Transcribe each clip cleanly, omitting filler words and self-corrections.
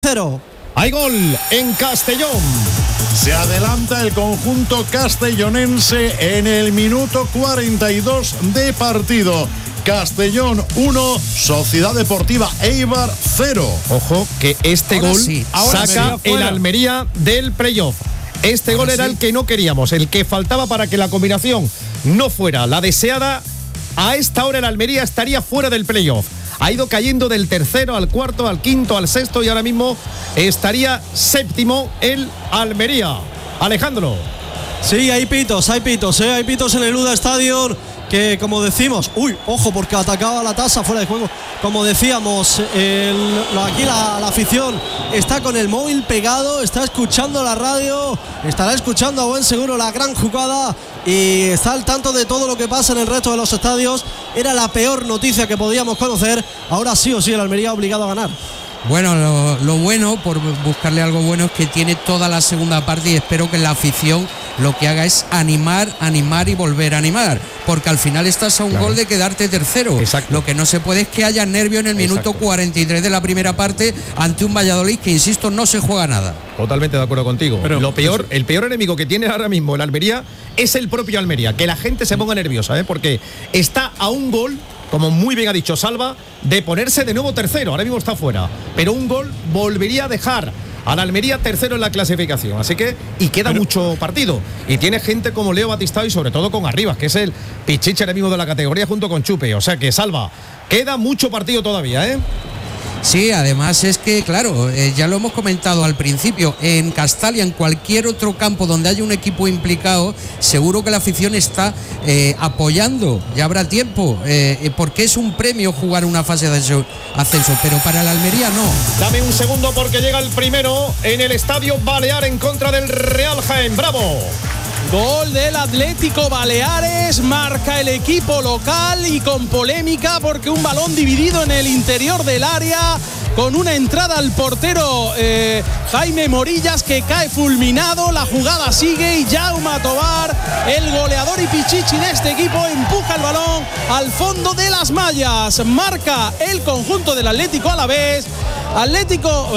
0. Hay gol en Castellón. Se adelanta el conjunto castellonense en el minuto 42 de partido. Castellón 1, Sociedad Deportiva Eibar 0. Ojo que este Ahora gol sí. saca el Almería del playoff. Este gol era el que no queríamos, el que faltaba para que la combinación no fuera la deseada. A esta hora el Almería estaría fuera del playoff. Ha ido cayendo del tercero al cuarto, al quinto, al sexto y ahora mismo estaría séptimo el Almería. Alejandro. Sí, hay pitos hay pitos en el UDA Stadium que, como decimos, ojo, porque atacaba la tasa fuera de juego. Como decíamos, aquí la afición está con el móvil pegado, está escuchando la radio, estará escuchando a buen seguro la gran jugada y está al tanto de todo lo que pasa en el resto de los estadios. Era la peor noticia que podíamos conocer. Ahora sí o sí el Almería obligado a ganar. Bueno, lo bueno, por buscarle algo bueno, es que tiene toda la segunda parte y espero que la afición lo que haga es animar y volver a animar, porque al final estás a un gol de quedarte tercero. Exacto. Lo que no se puede es que haya nervio en el minuto 43 de la primera parte ante un Valladolid que, insisto, no se juega nada. Totalmente de acuerdo contigo. Pero el peor enemigo que tiene ahora mismo el Almería es el propio Almería, que la gente se ponga nerviosa, porque está a un gol, como muy bien ha dicho Salva, de ponerse de nuevo tercero. Ahora mismo está fuera, pero un gol volvería a dejar al Almería tercero en la clasificación. Así que, y queda mucho partido. Y tiene gente como Leo Batistao y sobre todo con Arribas, que es el pichiche ahora mismo de la categoría junto con Chupe. O sea que, Salva, queda mucho partido todavía, ¿eh? Sí, además es que, claro, ya lo hemos comentado al principio, en Castalia, en cualquier otro campo donde haya un equipo implicado, seguro que la afición está apoyando, ya habrá tiempo, porque es un premio jugar una fase de ascenso, pero para la Almería no. Dame un segundo porque llega el primero en el Estadio Balear en contra del Real Jaén. ¡Bravo! Gol del Atlético Baleares, marca el equipo local y con polémica porque un balón dividido en el interior del área con una entrada al portero Jaime Morillas que cae fulminado. La jugada sigue y Jaume Tobar, el goleador y pichichi de este equipo, empuja el balón al fondo de las mallas. Marca el conjunto del Atlético Alavés. Atlético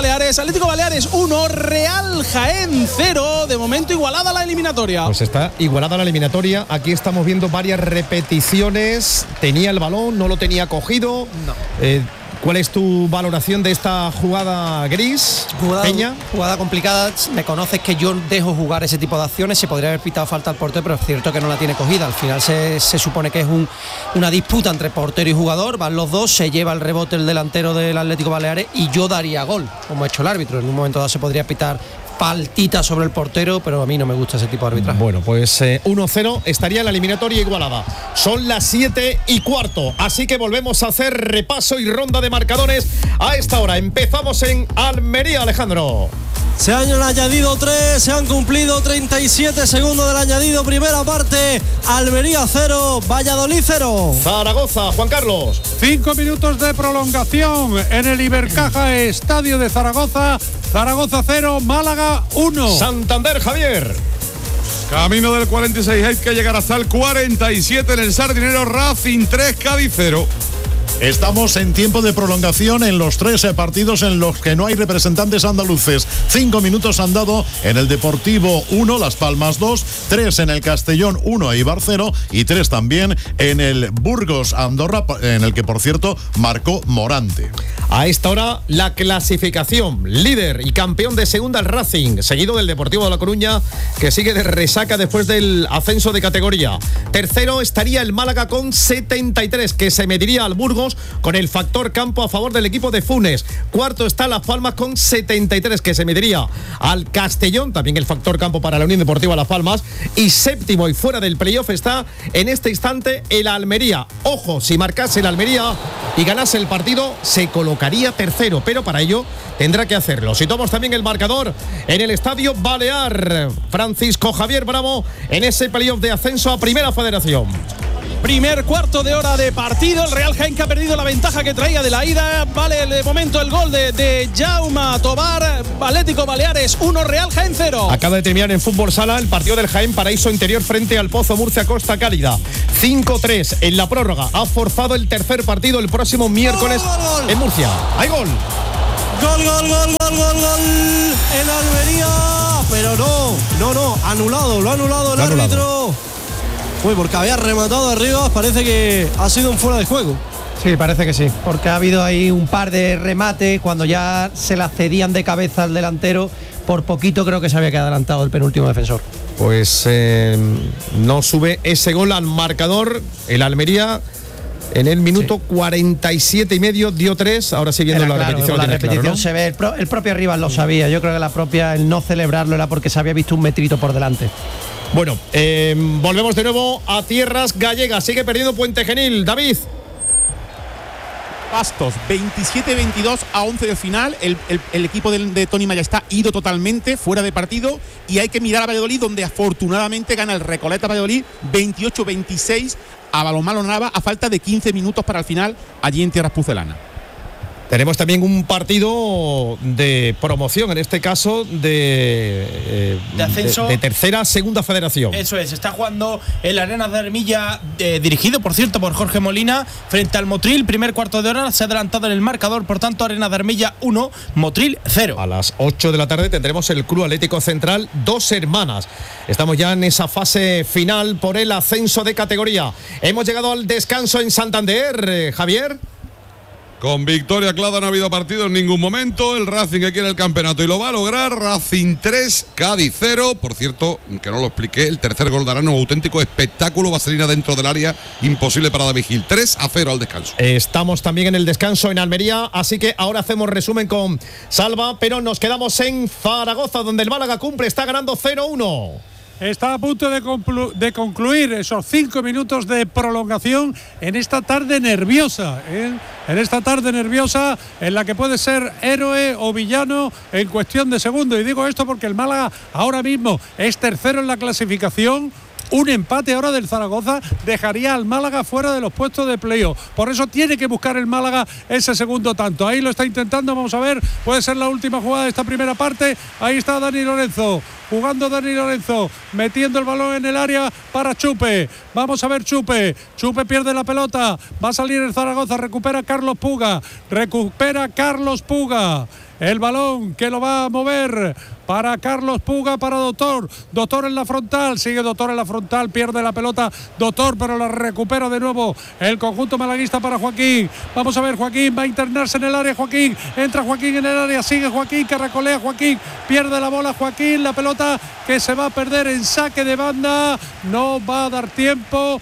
Baleares 1, Real Jaén 0. De momento igualada la eliminatoria. Pues está igualada la eliminatoria. Aquí estamos viendo varias repeticiones. Tenía el balón, no lo tenía cogido. No. ¿Cuál es tu valoración de esta jugada gris, Peña? Jugada complicada. Me conoces que yo dejo jugar ese tipo de acciones. Se podría haber pitado falta al portero, pero es cierto que no la tiene cogida. Al final se supone que es una disputa entre portero y jugador. Van los dos, se lleva el rebote el delantero del Atlético Baleares y yo daría gol, como ha hecho el árbitro. En un momento dado se podría pitar faltita sobre el portero, pero a mí no me gusta ese tipo de arbitraje. Bueno, pues 1-0 estaría en la eliminatoria igualada. Son las 7:15, así que volvemos a hacer repaso y ronda de marcadores a esta hora. Empezamos en Almería, Alejandro. Se han añadido 3, se han cumplido 37 segundos del añadido. Primera parte, Almería 0, Valladolid 0. Zaragoza, Juan Carlos. 5 minutos de prolongación en el Ibercaja Estadio de Zaragoza. Zaragoza 0, Málaga 1. Santander, Javier. Camino del 46, hay que llegar hasta el 47 en el Sardinero. Racing 3, Cádiz 0. Estamos en tiempo de prolongación en los 3 partidos en los que no hay representantes andaluces. 5 minutos han dado en el Deportivo 1, Las Palmas 2, 3 en el Castellón 1, Eibar 0 y 3 también en el Burgos Andorra, en el que por cierto marcó Morante. A esta hora la clasificación, líder y campeón de segunda el Racing, seguido del Deportivo de La Coruña, que sigue de resaca después del ascenso de categoría. Tercero estaría el Málaga con 73, que se mediría al Burgos con el factor campo a favor del equipo de Funes. Cuarto está Las Palmas con 73, que se mediría al Castellón, también el factor campo para la Unión Deportiva Las Palmas. Y séptimo y fuera del playoff está en este instante el Almería. Ojo, si marcase el Almería y ganase el partido, se colocaría tercero, pero para ello tendrá que hacerlo. Situamos también el marcador en el Estadio Balear. Francisco Javier Bravo en ese playoff de ascenso a Primera Federación. Primer cuarto de hora de partido. El Real Jaén que ha perdido la ventaja que traía de la ida. Vale de momento el gol de Jaume Tobar. Atlético Baleares 1, Real Jaén 0. Acaba de terminar en fútbol sala el partido del Jaén Paraíso Interior frente al Pozo Murcia Costa Cálida. 5-3 en la prórroga. Ha forzado el tercer partido el próximo miércoles en Murcia. ¡Hay gol! Gol en Almería, pero no, anulado, lo ha anulado el árbitro. Uy, porque había rematado arriba, parece que ha sido un fuera de juego. Sí, parece que sí, porque ha habido ahí un par de remates cuando ya se la cedían de cabeza al delantero. Por poquito creo que se había quedado adelantado el penúltimo defensor. Pues no sube ese gol al marcador. El Almería en el minuto 47 y medio dio 3. Ahora siguiendo la repetición. La repetición claro, ¿no? Se ve, el propio rival lo sabía. Yo creo que el no celebrarlo era porque se había visto un metrito por delante. Bueno, volvemos de nuevo a tierras gallegas. Sigue perdiendo Puente Genil. David. Bastos, 27-22 a 11 del final. El equipo de Tony Maya está ido totalmente fuera de partido y hay que mirar a Valladolid, donde afortunadamente gana el Recoleta Valladolid 28-26 a Balonmano Nava a falta de 15 minutos para el final allí en Tierras Pucelana. Tenemos también un partido de promoción, en este caso de ascenso, de tercera, segunda federación. Eso es, está jugando el Arenas de Armilla, dirigido, por cierto, por Jorge Molina, frente al Motril. Primer cuarto de hora, se ha adelantado en el marcador, por tanto, Arenas de Armilla 1, Motril 0. A las 8 de la tarde tendremos el Club Atlético Central, Dos Hermanas. Estamos ya en esa fase final por el ascenso de categoría. Hemos llegado al descanso en Santander, Javier. Con victoria clara, no ha habido partido en ningún momento. El Racing que quiere el campeonato y lo va a lograr. Racing 3, Cádiz 0. Por cierto, que no lo expliqué, el tercer gol de Arano, auténtico espectáculo. Vaselina dentro del área, imposible para David Gil. 3-0 al descanso. Estamos también en el descanso en Almería, así que ahora hacemos resumen con Salva, pero nos quedamos en Zaragoza, donde el Málaga cumple, está ganando 0-1. Está a punto de concluir esos 5 minutos de prolongación en esta tarde nerviosa, en esta tarde nerviosa en la que puede ser héroe o villano en cuestión de segundos. Y digo esto porque el Málaga ahora mismo es tercero en la clasificación. Un empate ahora del Zaragoza dejaría al Málaga fuera de los puestos de playoff. Por eso tiene que buscar el Málaga ese segundo tanto. Ahí lo está intentando, vamos a ver. Puede ser la última jugada de esta primera parte. Ahí está Dani Lorenzo. Jugando Dani Lorenzo, metiendo el balón en el área para Chupe. Vamos a ver Chupe. Chupe pierde la pelota. Va a salir el Zaragoza. Recupera Carlos Puga. El balón que lo va a mover para Carlos Puga, para Doctor. Doctor en la frontal, sigue Doctor en la frontal, pierde la pelota Doctor, pero la recupera de nuevo el conjunto malaguista para Joaquín. Vamos a ver, Joaquín va a internarse en el área, Joaquín. Entra Joaquín en el área, sigue Joaquín, que recolea Joaquín. Pierde la bola Joaquín, la pelota que se va a perder en saque de banda. No va a dar tiempo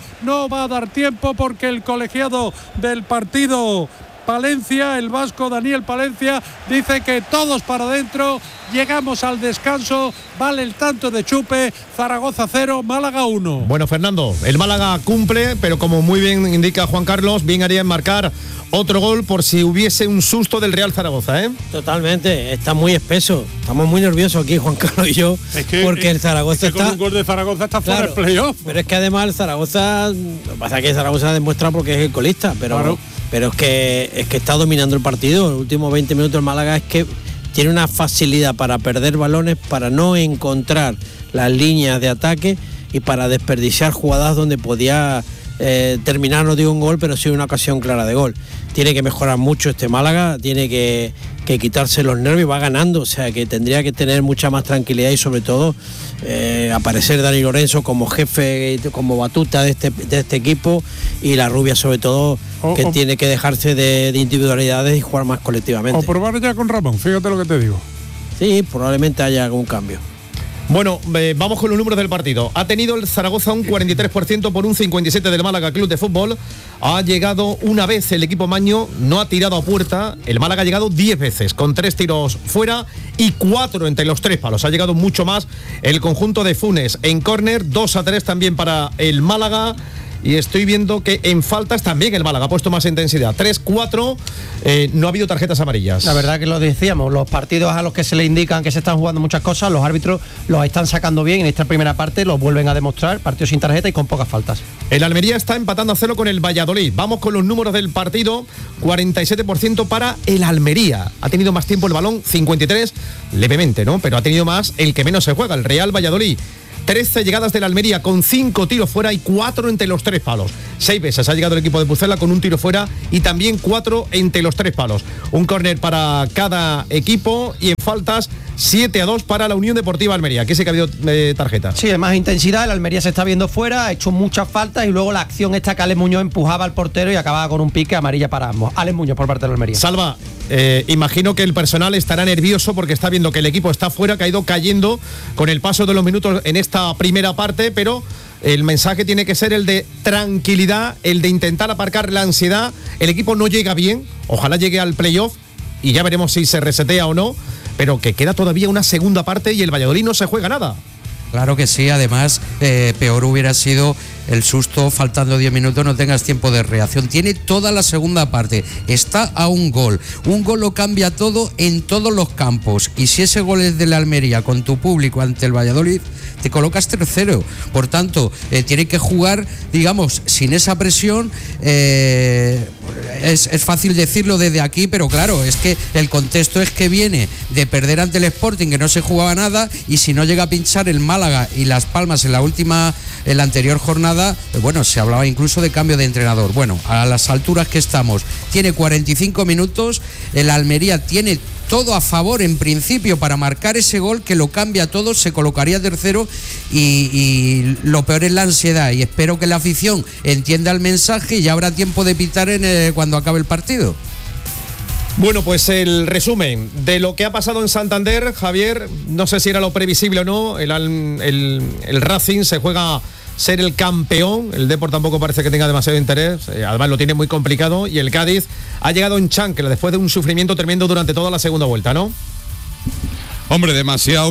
porque el colegiado del partido Palencia, el vasco Daniel Palencia, dice que todos para adentro. Llegamos al descanso, vale el tanto de Chupe. Zaragoza 0, Málaga 1. Bueno, Fernando, el Málaga cumple, pero como muy bien indica Juan Carlos, bien haría en marcar otro gol por si hubiese un susto del Real Zaragoza, ¿eh? Totalmente, está muy espeso. Estamos muy nerviosos aquí, Juan Carlos y yo, porque el Zaragoza está... Con un gol de Zaragoza está fuera del playoff. Pero es que además el Zaragoza, lo que pasa es que Zaragoza demuestra porque es el colista, pero... Claro. Pero es que está dominando el partido. Los últimos 20 minutos el Málaga es que tiene una facilidad para perder balones, para no encontrar las líneas de ataque y para desperdiciar jugadas donde podía terminar, no digo un gol, pero sí una ocasión clara de gol. Tiene que mejorar mucho este Málaga, tiene que quitarse los nervios, va ganando, o sea que tendría que tener mucha más tranquilidad y sobre todo aparecer Dani Lorenzo como jefe, como batuta de este equipo, y la Rubia sobre todo, que tiene que dejarse de individualidades y jugar más colectivamente. O probar ya con Ramón, fíjate lo que te digo. Sí, probablemente haya algún cambio. Bueno, vamos con los números del partido. Ha tenido el Zaragoza un 43% por un 57% del Málaga Club de Fútbol. Ha llegado una vez el equipo maño, no ha tirado a puerta. El Málaga ha llegado 10 veces, con 3 tiros fuera y 4 entre los 3 palos. Ha llegado mucho más el conjunto de Funes. En córner, 2-3 también para el Málaga. Y estoy viendo que en faltas también el Málaga ha puesto más intensidad. 3-4, no ha habido tarjetas amarillas. La verdad que lo decíamos, los partidos a los que se le indican que se están jugando muchas cosas, los árbitros los están sacando bien. En esta primera parte los vuelven a demostrar, partidos sin tarjeta y con pocas faltas. El Almería está empatando a 0 con el Valladolid. Vamos con los números del partido. 47% para el Almería. Ha tenido más tiempo el balón, 53, levemente, ¿no? Pero ha tenido más el que menos se juega, el Real Valladolid. 13 llegadas de la Almería con 5 tiros fuera y 4 entre los 3 palos. 6 veces ha llegado el equipo de Pucela con un tiro fuera y también 4 entre los 3 palos. Un córner para cada equipo y en faltas 7-2 para la Unión Deportiva Almería. Aquí sí que ha habido tarjeta. Sí, de más intensidad, el Almería se está viendo fuera, ha hecho muchas faltas y luego la acción esta que Alex Muñoz empujaba al portero y acababa con un pique amarilla para ambos. Alex Muñoz por parte de la Almería. Salva, imagino que el personal estará nervioso porque está viendo que el equipo está fuera, que ha ido cayendo con el paso de los minutos en esta primera parte, pero el mensaje tiene que ser el de tranquilidad, el de intentar aparcar la ansiedad. El equipo no llega bien, ojalá llegue al playoff y ya veremos si se resetea o no, pero que queda todavía una segunda parte y el Valladolid no se juega nada. Claro que sí, además peor hubiera sido el susto, faltando 10 minutos no tengas tiempo de reacción. Tiene toda la segunda parte, está a un gol lo cambia todo en todos los campos, y si ese gol es de la Almería con tu público ante el Valladolid, te colocas tercero. Por tanto, tiene que jugar, digamos, sin esa presión. Es fácil decirlo desde aquí, pero claro, es que el contexto es que viene de perder ante el Sporting, que no se jugaba nada, y si no llega a pinchar el Málaga y Las Palmas en la anterior jornada, bueno, se hablaba incluso de cambio de entrenador. Bueno, a las alturas que estamos, tiene 45 minutos, el Almería tiene todo a favor en principio para marcar ese gol que lo cambia todo, se colocaría tercero y lo peor es la ansiedad, y espero que la afición entienda el mensaje y ya habrá tiempo de pitar cuando acabe el partido. Bueno, pues el resumen de lo que ha pasado en Santander, Javier, no sé si era lo previsible o no, el Racing se juega ser el campeón, el Depor tampoco parece que tenga demasiado interés, además lo tiene muy complicado, y el Cádiz ha llegado en chancla después de un sufrimiento tremendo durante toda la segunda vuelta, ¿no? Hombre, demasiado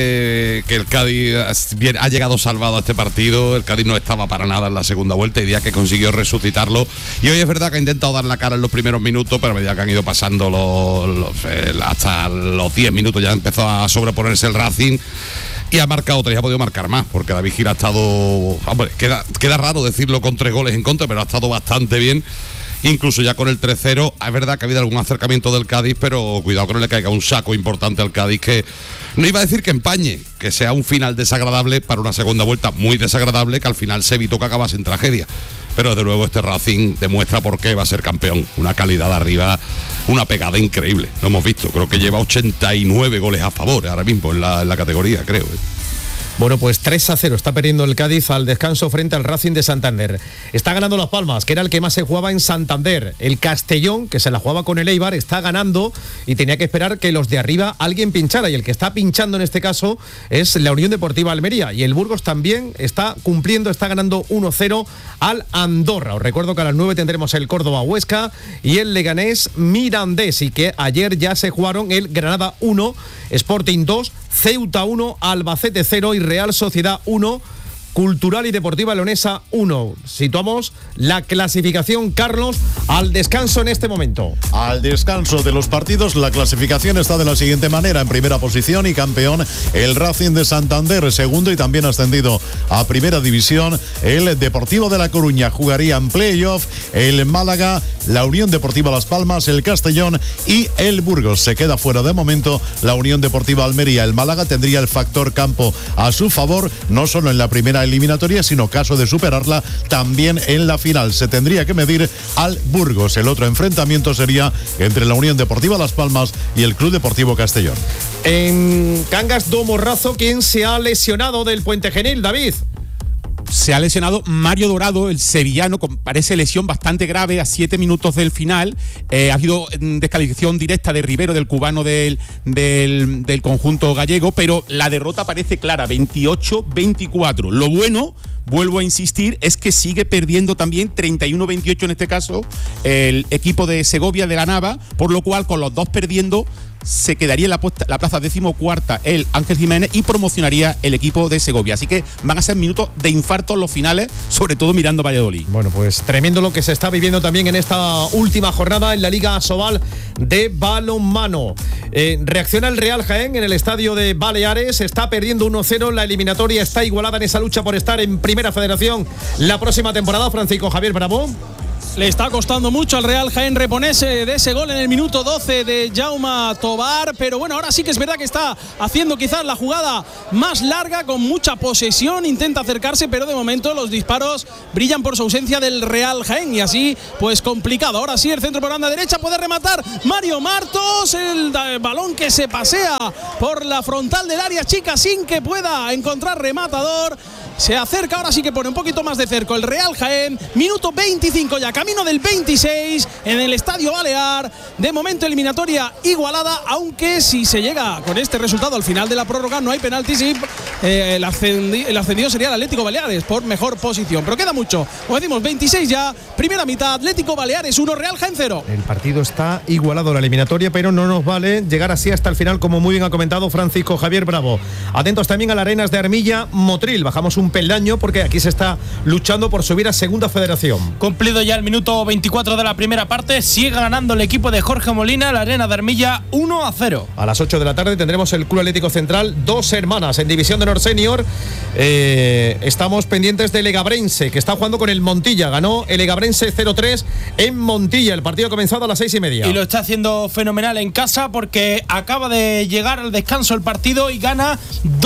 que el Cádiz ha llegado salvado a este partido. El Cádiz no estaba para nada en la segunda vuelta y día que consiguió resucitarlo. Y hoy es verdad que ha intentado dar la cara en los primeros minutos, pero a medida que han ido pasando hasta los 10 minutos ya empezó a sobreponerse el Racing. Y ha marcado 3, ha podido marcar más, porque David Gil ha estado... Hombre, queda raro decirlo con 3 goles en contra, pero ha estado bastante bien. Incluso ya con el 3-0, es verdad que ha habido algún acercamiento del Cádiz, pero cuidado que no le caiga un saco importante al Cádiz, que no iba a decir que empañe, que sea un final desagradable para una segunda vuelta muy desagradable, que al final se evitó que acabase en tragedia. Pero desde luego este Racing demuestra por qué va a ser campeón. Una calidad arriba, una pegada increíble. Lo hemos visto, creo que lleva 89 goles a favor ahora mismo en la categoría, creo. Bueno, pues 3-0 está perdiendo el Cádiz al descanso frente al Racing de Santander. Está ganando Las Palmas, que era el que más se jugaba en Santander. El Castellón, que se la jugaba con el Eibar, está ganando y tenía que esperar que los de arriba alguien pinchara. Y el que está pinchando en este caso es la Unión Deportiva Almería. Y el Burgos también está cumpliendo, está ganando 1-0 al Andorra. Os recuerdo que a las 9 tendremos el Córdoba-Huesca y el Leganés Mirandés. Y que ayer ya se jugaron el Granada 1, Sporting 2, Ceuta 1, Albacete 0 y Real Sociedad 1, Cultural y Deportiva Leonesa 1. Situamos la clasificación, Carlos, al descanso en este momento. Al descanso de los partidos, la clasificación está de la siguiente manera. En primera posición y campeón el Racing de Santander, segundo y también ascendido a primera división el Deportivo de La Coruña. Jugaría en playoff el Málaga, la Unión Deportiva Las Palmas, el Castellón y el Burgos. Se queda fuera de momento la Unión Deportiva Almería. El Málaga tendría el factor campo a su favor, no solo en la primera eliminatoria, sino caso de superarla también en la final. Se tendría que medir al Burgos. El otro enfrentamiento sería entre la Unión Deportiva Las Palmas y el Club Deportivo Castellón. En Cangas do Morrazo, ¿quién se ha lesionado del Puente Genil, David? Se ha lesionado Mario Dorado, el sevillano, parece lesión bastante grave a 7 minutos del final. Ha habido descalificación directa de Rivero, del cubano del conjunto gallego, pero la derrota parece clara, 28-24. Lo bueno, vuelvo a insistir, es que sigue perdiendo también 31-28 en este caso el equipo de Segovia de la Nava, por lo cual con los dos perdiendo se quedaría en la plaza 14ª el Ángel Jiménez y promocionaría el equipo de Segovia. Así que van a ser minutos de infarto en los finales, sobre todo mirando Valladolid. Bueno, pues tremendo lo que se está viviendo también en esta última jornada en la Liga Asobal de balonmano. Reacciona el Real Jaén en el estadio de Baleares, está perdiendo 1-0, la eliminatoria está igualada en esa lucha por estar en Primera Federación la próxima temporada. Francisco Javier Bravo. Le está costando mucho al Real Jaén reponerse de ese gol en el minuto 12 de Jaume Tobar, pero bueno, ahora sí que es verdad que está haciendo quizás la jugada más larga, con mucha posesión, intenta acercarse, pero de momento los disparos brillan por su ausencia del Real Jaén y así pues complicado. Ahora sí, el centro por banda derecha, puede rematar Mario Martos, el balón que se pasea por la frontal del área chica sin que pueda encontrar rematador. Se acerca, ahora sí que pone un poquito más de cerco el Real Jaén. Minuto 25 ya, camino del 26 en el Estadio Balear. De momento eliminatoria igualada, aunque si se llega con este resultado al final de la prórroga no hay penaltis y el ascendido sería el Atlético Baleares por mejor posición. Pero queda mucho, como decimos, 26 ya, primera mitad, Atlético Baleares 1, Real Jaén 0. El partido está igualado, la eliminatoria, pero no nos vale llegar así hasta el final, como muy bien ha comentado Francisco Javier Bravo. Atentos también a las Arenas de Armilla Motril, bajamos un peldaño porque aquí se está luchando por subir a Segunda Federación. Cumplido ya el minuto 24 de la primera parte, sigue ganando el equipo de Jorge Molina, la Arena de Armilla 1-0. A las 8 de la tarde tendremos el Club Atlético Central, Dos Hermanas en División de Honor Senior. Estamos pendientes del Egabrense, que está jugando con el Montilla. Ganó el Egabrense 0-3 en Montilla. El partido ha comenzado a las 6:30. Y lo está haciendo fenomenal en casa porque acaba de llegar al descanso el partido y gana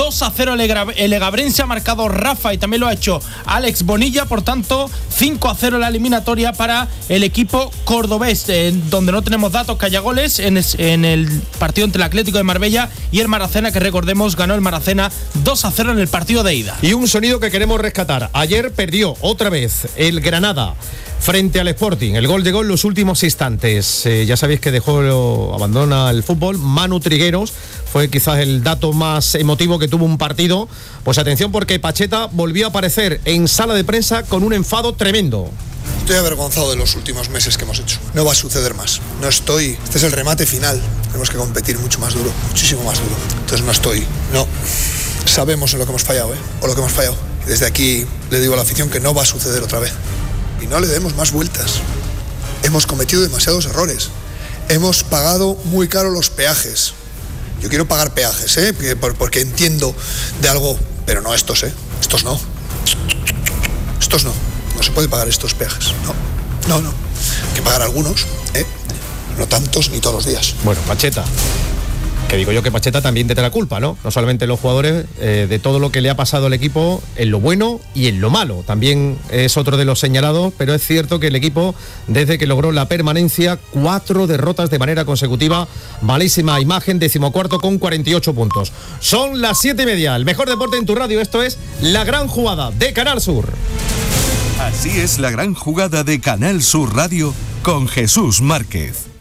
2-0 el Egabrense. Ha marcado Rafa y también lo ha hecho Alex Bonilla. Por tanto, 5-0 la eliminatoria para el equipo cordobés, donde no tenemos datos que haya goles en el partido entre el Atlético de Marbella y el Maracena, que recordemos ganó el Maracena 2-0 en el partido de ida. Y un sonido que queremos rescatar. Ayer perdió otra vez el Granada frente al Sporting. El gol llegó en los últimos instantes. Ya sabéis que abandona el fútbol. Manu Trigueros fue quizás el dato más emotivo que tuvo un partido. Pues atención, porque Pacheta volvió a aparecer en sala de prensa con un enfado tremendo. Estoy avergonzado de los últimos meses que hemos hecho. No va a suceder más. No estoy. Este es el remate final. Tenemos que competir mucho más duro, muchísimo más duro. Entonces no estoy. No. Sabemos en lo que hemos fallado, o lo que hemos fallado. Desde aquí le digo a la afición que no va a suceder otra vez. Y no le demos más vueltas. Hemos cometido demasiados errores. Hemos pagado muy caro los peajes. Yo quiero pagar peajes, porque entiendo de algo, pero no estos, Estos no. Estos no. No se puede pagar estos peajes. No. Hay que pagar algunos, no tantos ni todos los días. Bueno, Pacheta. Que digo yo que Pacheta también tiene la culpa, ¿no? No solamente los jugadores, de todo lo que le ha pasado al equipo en lo bueno y en lo malo. También es otro de los señalados, pero es cierto que el equipo, desde que logró la permanencia, 4 derrotas de manera consecutiva. Malísima imagen, 14º con 48 puntos. Son las 7:30. El mejor deporte en tu radio. Esto es La Gran Jugada de Canal Sur. Así es La Gran Jugada de Canal Sur Radio con Jesús Márquez.